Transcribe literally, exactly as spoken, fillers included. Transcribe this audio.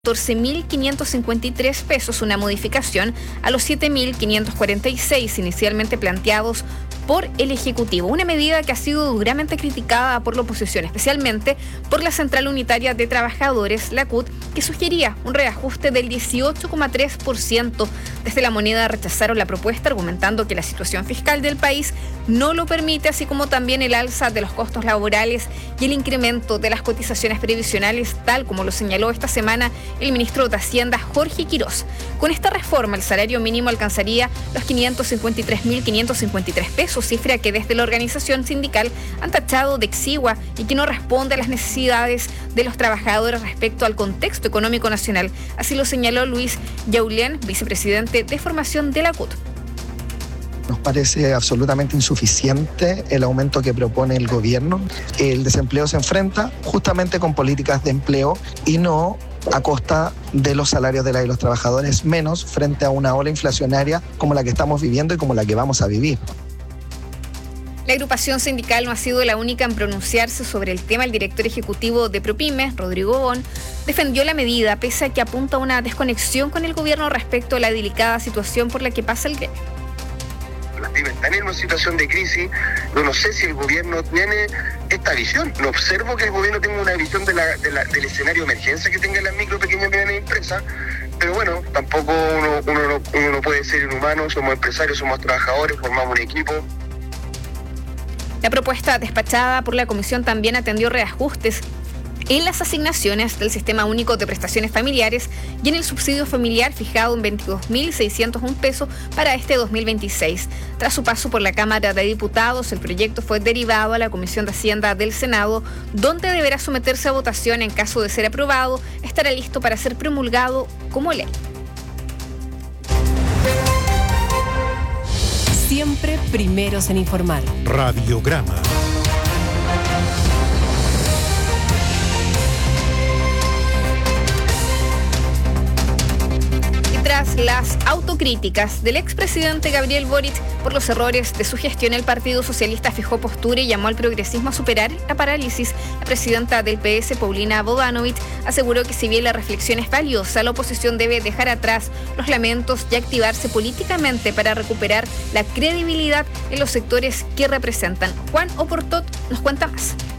catorce mil quinientos cincuenta y tres pesos, una modificación a los siete mil quinientos cuarenta y seis inicialmente planteados por el Ejecutivo. Una medida que ha sido duramente criticada por la oposición, especialmente por la Central Unitaria de Trabajadores, la C U T, que sugería un reajuste del dieciocho coma tres por ciento. Desde La Moneda rechazaron la propuesta, argumentando que la situación fiscal del país no lo permite, así como también el alza de los costos laborales y el incremento de las cotizaciones previsionales, tal como lo señaló esta semana el ministro de Hacienda, Jorge Quirós. Con esta reforma, el salario mínimo alcanzaría los quinientos cincuenta y tres mil quinientos cincuenta y tres pesos, cifra que desde la organización sindical han tachado de exigua y que no responde a las necesidades de los trabajadores respecto al contexto económico nacional. Así lo señaló Luis Yaulén, vicepresidente de formación de la C U T. Nos parece absolutamente insuficiente el aumento que propone el gobierno. El desempleo se enfrenta justamente con políticas de empleo y no a costa de los salarios de, la, de los trabajadores, menos frente a una ola inflacionaria como la que estamos viviendo y como la que vamos a vivir. La agrupación sindical no ha sido la única en pronunciarse sobre el tema. El director ejecutivo de ProPyme, Rodrigo Bon, defendió la medida, pese a que apunta a una desconexión con el gobierno respecto a la delicada situación por la que pasa el gremio. Las pymes están en una situación de crisis. Yo no sé si el gobierno tiene esta visión. No observo que el gobierno tenga una visión de la, de la, del escenario de emergencia que tengan las micro, pequeñas y medianas empresas. Pero bueno, tampoco uno, uno, no, uno no puede ser inhumano. Somos empresarios, somos trabajadores, formamos un equipo. La propuesta despachada por la comisión también atendió reajustes en las asignaciones del Sistema Único de Prestaciones Familiares y en el subsidio familiar fijado en veintidós mil seiscientos un pesos para este dos mil veintiséis. Tras su paso por la Cámara de Diputados, el proyecto fue derivado a la Comisión de Hacienda del Senado, donde deberá someterse a votación. En caso de ser aprobado, estará listo para ser promulgado como ley. Siempre primeros en informar. Radiograma. Tras las autocríticas del expresidente Gabriel Boric por los errores de su gestión, el Partido Socialista fijó postura y llamó al progresismo a superar la parálisis. La presidenta del P S, Paulina Bodanovich, aseguró que si bien la reflexión es valiosa, la oposición debe dejar atrás los lamentos y activarse políticamente para recuperar la credibilidad en los sectores que representan. Juan Oportot nos cuenta más.